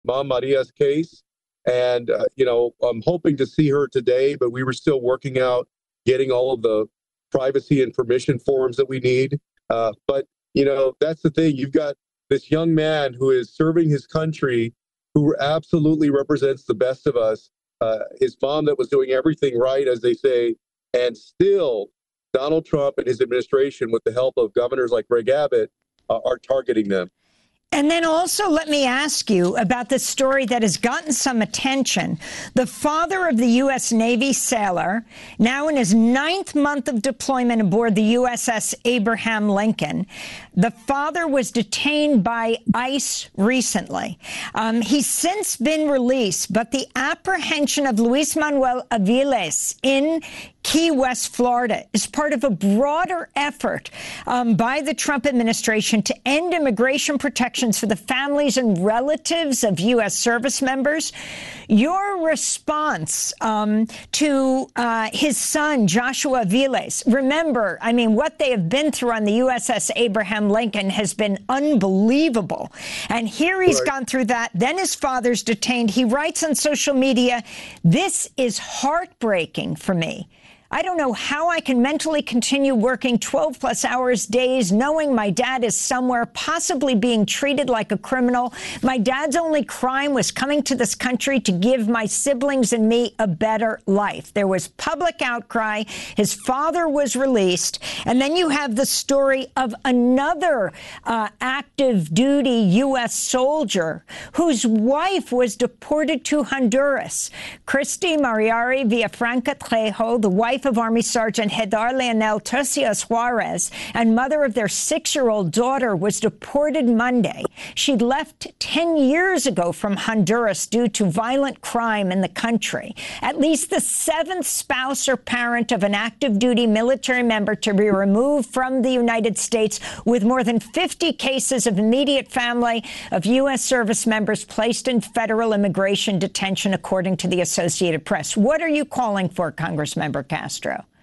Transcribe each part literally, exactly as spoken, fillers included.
Mom Maria's case. And, uh, you know, I'm hoping to see her today, but we were still working out getting all of the privacy and permission forms that we need. Uh, but, you know, that's the thing. You've got this young man who is serving his country, who absolutely represents the best of us. Uh, his mom that was doing everything right, as they say, and still Donald Trump and his administration, with the help of governors like Greg Abbott, uh, are targeting them. And then also let me ask you about this story that has gotten some attention. The father of the U S Navy sailor, now in his ninth month of deployment aboard the U S S Abraham Lincoln, the father was detained by ICE recently. Um, he's since been released, but the apprehension of Luis Manuel Aviles in Key West, Florida, is part of a broader effort um, by the Trump administration to end immigration protections for the families and relatives of U S service members. Your response um, to uh, his son, Joshua Aviles, remember, I mean, what they have been through on the U S S Abraham Lincoln has been unbelievable. And here he's right. gone through that. Then his father's detained. He writes on social media, "This is heartbreaking for me. I don't know how I can mentally continue working twelve plus hours days, knowing my dad is somewhere, possibly being treated like a criminal. My dad's only crime was coming to this country to give my siblings and me a better life." There was public outcry. His father was released. And then you have the story of another uh, active duty U S soldier whose wife was deported to Honduras. Christy Mariari Villafranca Trejo, the wife of Army Sergeant Hedar Leonel Tercias Juarez and mother of their six-year-old daughter, was deported Monday. She left ten years ago from Honduras due to violent crime in the country. At least the seventh spouse or parent of an active duty military member to be removed from the United States, with more than fifty cases of immediate family of U S service members placed in federal immigration detention, according to the Associated Press. What are you calling for, Congressmember Castro?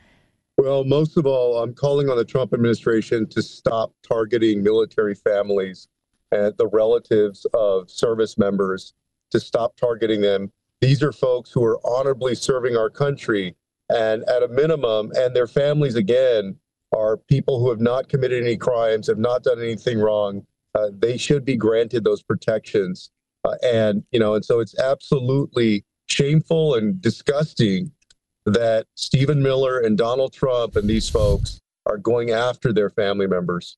Well, most of all, I'm calling on the Trump administration to stop targeting military families and the relatives of service members, to stop targeting them. These are folks who are honorably serving our country, and at a minimum, and their families, again, are people who have not committed any crimes, have not done anything wrong. Uh, they should be granted those protections. Uh, and, you know, and so it's absolutely shameful and disgusting that Stephen Miller and Donald Trump and these folks are going after their family members.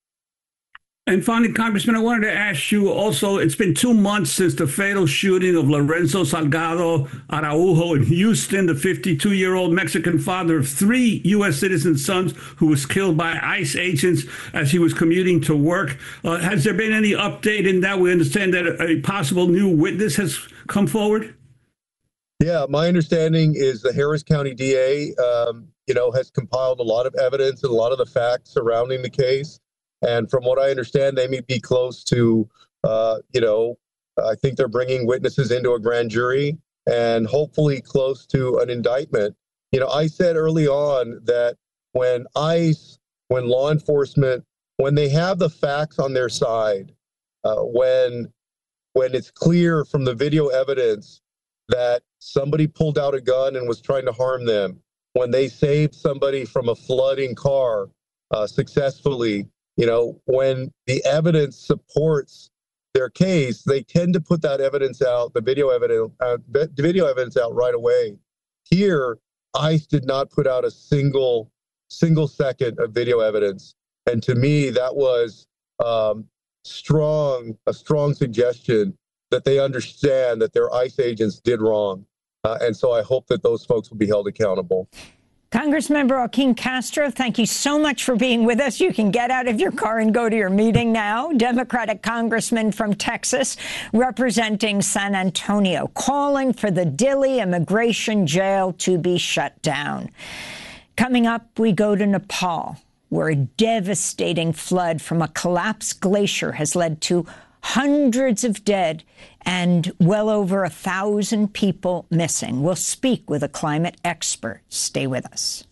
And finally, Congressman, I wanted to ask you also, it's been two months since the fatal shooting of Lorenzo Salgado Araujo in Houston, the fifty-two-year-old Mexican father of three U S citizen sons who was killed by ICE agents as he was commuting to work. Uh, has there been any update in that? We understand that a possible new witness has come forward. Yeah, my understanding is the Harris County D A, um, you know, has compiled a lot of evidence and a lot of the facts surrounding the case. And from what I understand, they may be close to, uh, you know, I think they're bringing witnesses into a grand jury and hopefully close to an indictment. You know, I said early on that when ICE, when law enforcement, when they have the facts on their side, uh, when when it's clear from the video evidence that somebody pulled out a gun and was trying to harm them, when they saved somebody from a flooding car uh, successfully, you know, when the evidence supports their case, they tend to put that evidence out, the video evidence, uh, the video evidence out right away. Here, ICE did not put out a single, single second of video evidence. And to me, that was um, strong, a strong suggestion that they understand that their ICE agents did wrong. Uh, and so I hope that those folks will be held accountable. Congressmember Joaquin Castro, thank you so much for being with us. You can get out of your car and go to your meeting now. Democratic congressman from Texas, representing San Antonio, calling for the Dilley immigration jail to be shut down. Coming up, we go to Nepal, where a devastating flood from a collapsed glacier has led to hundreds of dead and well over a thousand people missing. We'll speak with a climate expert. Stay with us.